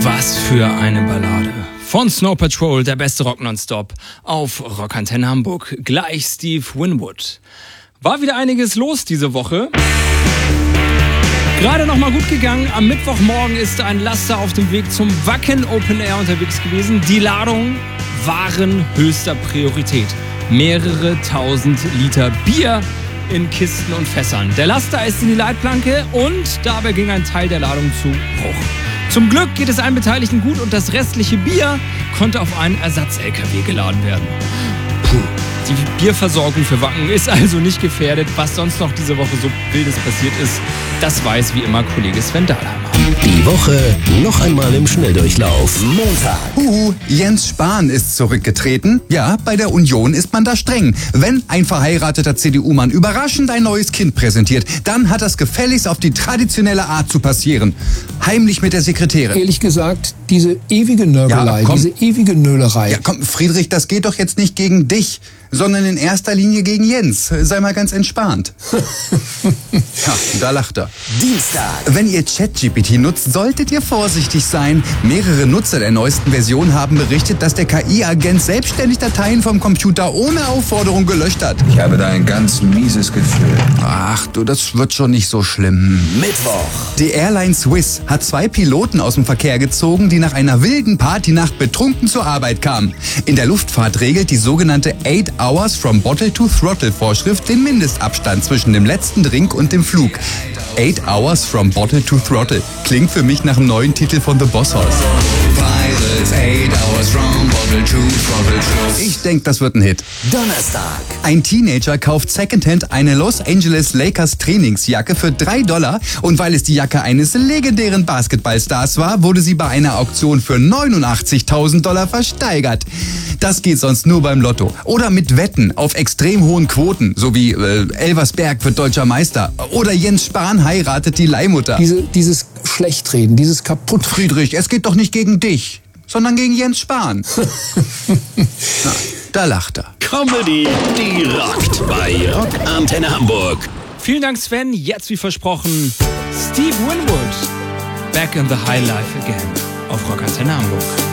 Was für eine Ballade. Von Snow Patrol, der beste Rock nonstop auf Rockantenne Hamburg. Gleich Steve Winwood. War wieder einiges los diese Woche. Gerade noch mal gut gegangen. Am Mittwochmorgen ist ein Laster auf dem Weg zum Wacken Open Air unterwegs gewesen. Die Ladungen waren höchster Priorität. Mehrere tausend Liter Bier in Kisten und Fässern. Der Laster ist in die Leitplanke und dabei ging ein Teil der Ladung zu Bruch. Zum Glück geht es allen Beteiligten gut und das restliche Bier konnte auf einen Ersatz-LKW geladen werden. Puh. Die Bierversorgung für Wacken ist also nicht gefährdet. Was sonst noch diese Woche so Wildes passiert ist, das weiß wie immer Kollege Sven Dahlheimer. Die Woche noch einmal im Schnelldurchlauf. Montag. Jens Spahn ist zurückgetreten. Ja, bei der Union ist man da streng. Wenn ein verheirateter CDU-Mann überraschend ein neues Kind präsentiert, dann hat das gefälligst auf die traditionelle Art zu passieren. Heimlich mit der Sekretärin. Ehrlich gesagt, diese ewige Nörgelei, Ja, diese ewige Nölerei. Ja, komm, Friedrich, das geht doch jetzt nicht gegen dich, sondern in erster Linie gegen Jens. Sei mal ganz entspannt. Ja, da lacht er. Dienstag. Wenn ihr ChatGPT nutzt, solltet ihr vorsichtig sein. Mehrere Nutzer der neuesten Version haben berichtet, dass der KI-Agent selbstständig Dateien vom Computer ohne Aufforderung gelöscht hat. Ich habe da ein ganz mieses Gefühl. Ach du, das wird schon nicht so schlimm. Mittwoch. Die Airline Swiss hat 2 Piloten aus dem Verkehr gezogen, die nach einer wilden Partynacht betrunken zur Arbeit kamen. In der Luftfahrt regelt die sogenannte 8 Hours from Bottle to Throttle Vorschrift den Mindestabstand zwischen dem letzten Drink und dem Flug. 8 Hours from Bottle to Throttle klingt für mich nach dem neuen Titel von The Boss House. Ich denke, das wird ein Hit. Donnerstag. Ein Teenager kauft Secondhand eine Los Angeles Lakers Trainingsjacke für $3 und weil es die Jacke eines legendären Basketballstars war, wurde sie bei einer Auktion für $89.000 versteigert. Das geht sonst nur beim Lotto. Oder mit Wetten auf extrem hohen Quoten, so wie Elversberg wird deutscher Meister oder Jens Spahn heiratet die Leihmutter. Dieses Schlechtreden, dieses kaputt. Friedrich, es geht doch nicht gegen dich, sondern gegen Jens Spahn. Na, da lacht er. Comedy, die rockt bei Rockantenne Hamburg. Vielen Dank Sven. Jetzt wie versprochen Steve Winwood. Back in the High Life again auf Rockantenne Hamburg.